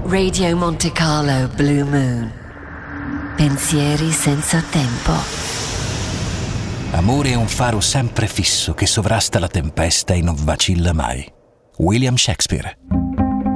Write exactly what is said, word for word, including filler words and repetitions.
Radio Monte Carlo Blue Moon. Pensieri senza tempo. Amore è un faro sempre fisso che sovrasta la tempesta e non vacilla mai. William Shakespeare.